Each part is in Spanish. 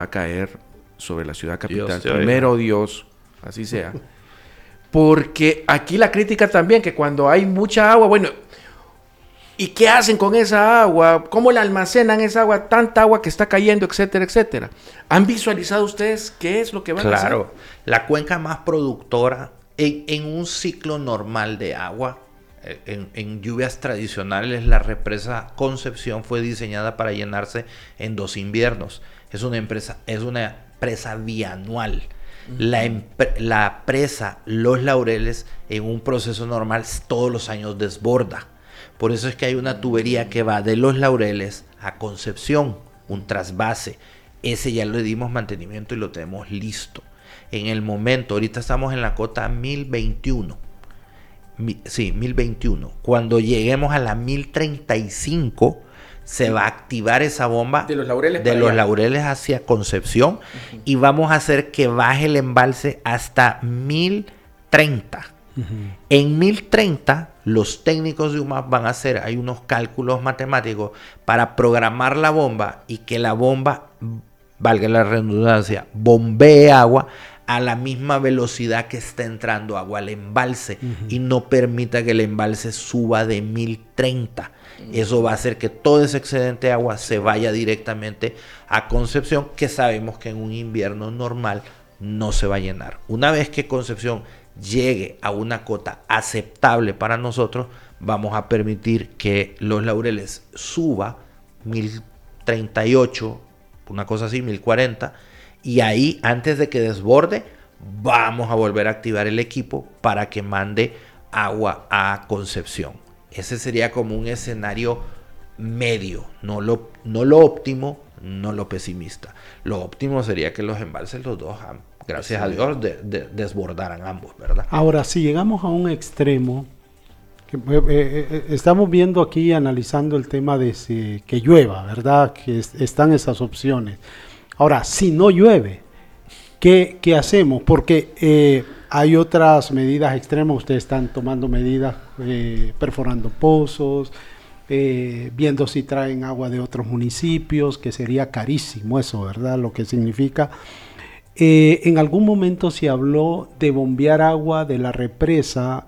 a caer sobre la ciudad capital. Dios te Primero Dios, así sea. Porque aquí la crítica también, que cuando hay mucha agua, bueno, ¿y qué hacen con esa agua? ¿Cómo la almacenan esa agua? Tanta agua que está cayendo, etcétera, etcétera. ¿Han visualizado ustedes qué es lo que van a hacer? Claro, la cuenca más productora en un ciclo normal de agua, en lluvias tradicionales, la represa Concepción fue diseñada para llenarse en 2 inviernos. Es una presa bianual. La presa Los Laureles en un proceso normal todos los años desborda. Por eso es que hay una tubería que va de Los Laureles a Concepción, un trasvase. Ese ya le dimos mantenimiento y lo tenemos listo. En el momento, ahorita estamos en la cota 1021. Sí, 1021. Cuando lleguemos a la 1035, se va a activar esa bomba de Los Laureles, Los Laureles hacia Concepción, y vamos a hacer que baje el embalse hasta 1030. En 1030, los técnicos de UMAP van a hacer, hay unos cálculos matemáticos para programar la bomba y que la bomba, valga la redundancia, bombee agua a la misma velocidad que está entrando agua al embalse y no permita que el embalse suba de 1030. Eso va a hacer que todo ese excedente de agua se vaya directamente a Concepción, que sabemos que en un invierno normal no se va a llenar. Una vez que Concepción llegue a una cota aceptable para nosotros, vamos a permitir que Los Laureles suba 1038, una cosa así, 1040, y ahí, antes de que desborde, vamos a volver a activar el equipo para que mande agua a Concepción. Ese sería como un escenario medio, no lo óptimo, no lo pesimista. Lo óptimo sería que los embalses, los dos, gracias a Dios, desbordaran ambos, ¿verdad? Ahora, si llegamos a un extremo, estamos viendo aquí, analizando el tema de que llueva, ¿verdad? Que están esas opciones. Ahora, si no llueve, ¿qué hacemos? Porque hay otras medidas extremas. Ustedes están tomando medidas, perforando pozos, viendo si traen agua de otros municipios, que sería carísimo eso, ¿verdad? Lo que significa. En algún momento se habló de bombear agua de la represa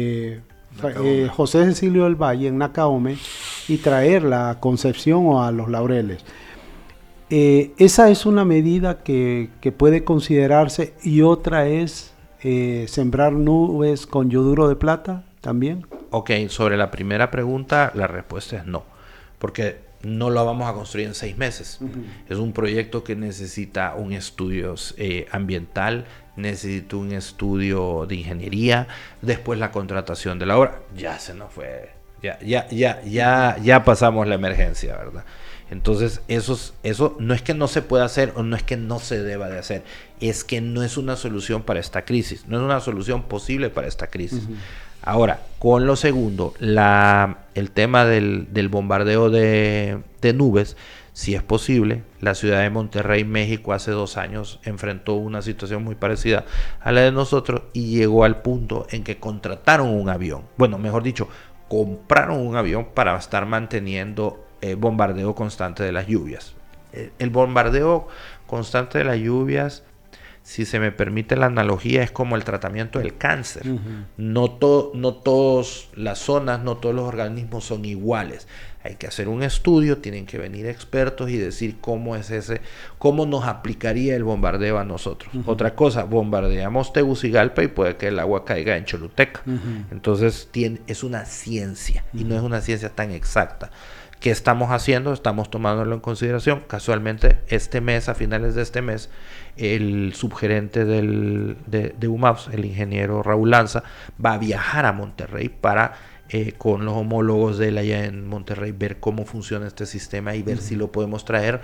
José Cecilio del Valle en Nacaome y traerla a Concepción o a Los Laureles. Esa es una medida que puede considerarse, y otra es sembrar nubes con yoduro de plata también. Ok, sobre la primera pregunta, la respuesta es no, porque no lo vamos a construir en 6 meses. Es un proyecto que necesita un estudio ambiental, necesita un estudio de ingeniería, después la contratación de la obra. Ya se nos fue, ya pasamos la emergencia, ¿verdad? Entonces, eso no es que no se pueda hacer o no es que no se deba de hacer, es que no es una solución para esta crisis, no es una solución posible para esta crisis. Ahora, con lo segundo, el tema del bombardeo de nubes, si es posible. La ciudad de Monterrey, México, hace 2 años enfrentó una situación muy parecida a la de nosotros y llegó al punto en que contrataron un avión. Bueno, mejor dicho, compraron un avión para estar manteniendo bombardeo constante de las lluvias. El bombardeo constante de las lluvias, si se me permite la analogía, es como el tratamiento del cáncer. No todas las zonas, no todos los organismos son iguales. Hay que hacer un estudio, tienen que venir expertos y decir cómo nos aplicaría el bombardeo a nosotros. Otra cosa, bombardeamos Tegucigalpa y puede que el agua caiga en Choluteca. Entonces es una ciencia y no es una ciencia tan exacta. ¿Qué estamos haciendo? Estamos tomándolo en consideración. Casualmente, este mes, a finales de este mes, el subgerente de UMAPS, el ingeniero Raúl Lanza, va a viajar a Monterrey para, con los homólogos de él allá en Monterrey, ver cómo funciona este sistema y ver si lo podemos traer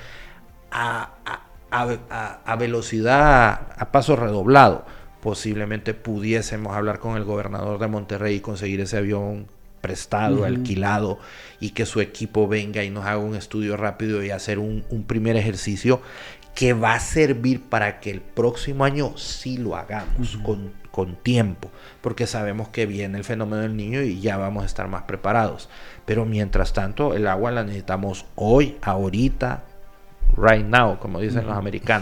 a velocidad, a paso redoblado. Posiblemente pudiésemos hablar con el gobernador de Monterrey y conseguir ese avión prestado, alquilado, y que su equipo venga y nos haga un estudio rápido y hacer un primer ejercicio que va a servir para que el próximo año sí lo hagamos con tiempo, porque sabemos que viene el fenómeno del Niño y ya vamos a estar más preparados. Pero mientras tanto, el agua la necesitamos hoy, ahorita, right now, como dicen los americanos.